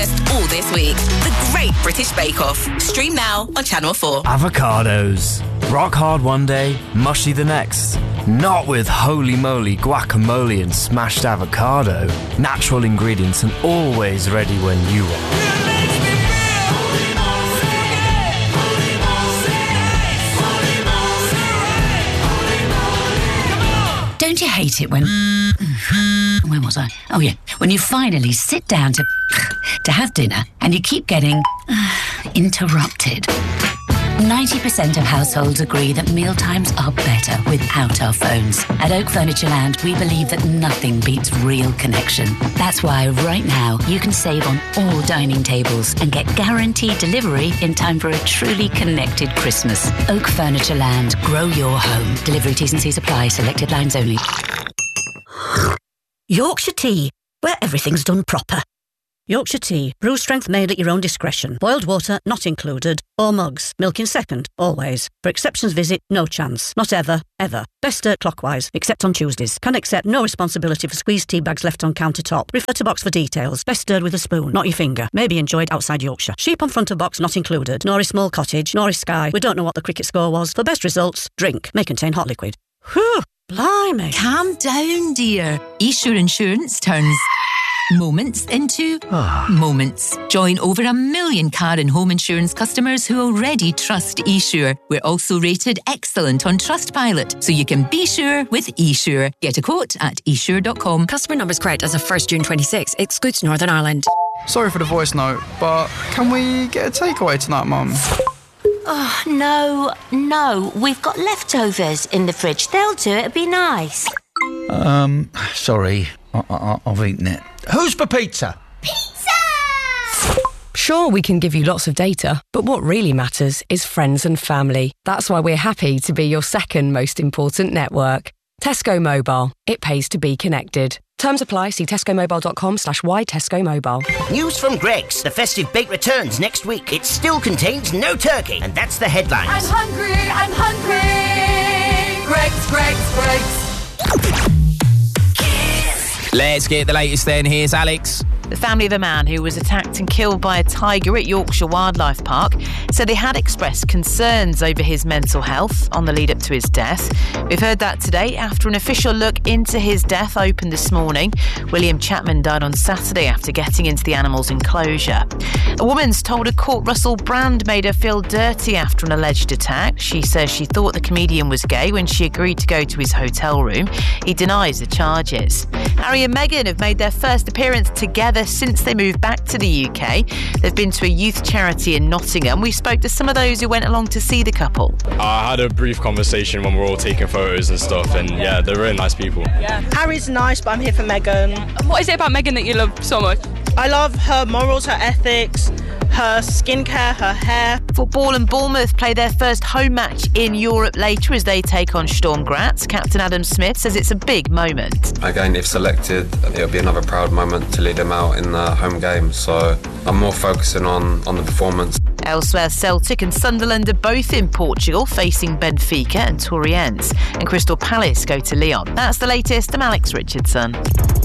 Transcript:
All this week, the Great British Bake Off. Stream now on Channel 4. Avocados. Rock hard one day, mushy the next. Not with holy moly guacamole and smashed avocado. Natural ingredients and always ready when you are. Don't you hate it when... Where was I? Oh, yeah. When you finally sit down to have dinner and you keep getting interrupted. 90% of households agree that mealtimes are better without our phones. At Oak Furniture Land, we believe that nothing beats real connection. That's why right now you can save on all dining tables and get guaranteed delivery in time for a truly connected Christmas. Oak Furniture Land. Grow your home. Delivery T's and C's apply. Selected lines only. Yorkshire Tea, where everything's done proper. Yorkshire Tea, brew strength made at your own discretion. Boiled water not included, or mugs. Milk in second, always. For exceptions visit, no chance. Not ever, ever. Best stirred clockwise, except on Tuesdays. Can accept no responsibility for squeezed tea bags left on countertop. Refer to box for details. Best stirred with a spoon, not your finger. May be enjoyed outside Yorkshire. Sheep on front of box not included. Norris Small Cottage, Norris Sky. We don't know what the cricket score was. For best results, drink. May contain hot liquid. Whew, blimey. Calm down, dear. eSure Insurance turns moments into moments. Join over 1 million car and home insurance customers who already trust eSure. We're also rated excellent on Trustpilot, so you can be sure with eSure. Get a quote at esure.com. Customer numbers correct as of 1st June 26. Excludes Northern Ireland. Sorry for the voice note, but can we get a takeaway tonight, Mum? Oh, no. We've got leftovers in the fridge. They'll do it. It'd be nice. Sorry. I've eaten it. Who's for pizza? Pizza! Sure, we can give you lots of data, but what really matters is friends and family. That's why we're happy to be your second most important network. Tesco Mobile. It pays to be connected. Terms apply. See tescomobile.com/y Tesco Mobile. News from Greggs. The festive bake returns next week. It still contains no turkey, and that's the headline. I'm hungry. Greggs. Let's get the latest then. Here's Alex. The family of a man who was attacked and killed by a tiger at Yorkshire Wildlife Park said they had expressed concerns over his mental health on the lead up to his death. We've heard that today after an official look into his death opened this morning. William Chapman died on Saturday after getting into the animal's enclosure. A woman's told a court Russell Brand made her feel dirty after an alleged attack. She says she thought the comedian was gay when she agreed to go to his hotel room. He denies the charges. Harry and Meghan have made their first appearance together since they moved back to the UK. They've been to a youth charity in Nottingham. We spoke to some of those who went along to see the couple. I had a brief conversation when we were all taking photos and stuff, and yeah, they're really nice people. Yeah. Harry's nice, but I'm here for Meghan. What is it about Meghan that you love so much? I love her morals, her ethics, her skincare, her hair. Football and Bournemouth play their first home match in Europe later as they take on Storm Graz. Captain Adam Smith says it's a big moment. Again, if selected, it'll be another proud moment to lead them out in the home game, so I'm more focusing on the performance. Elsewhere, Celtic and Sunderland are both in Portugal, facing Benfica and Torreense. And Crystal Palace go to Lyon. That's the latest. I'm Alex Richardson.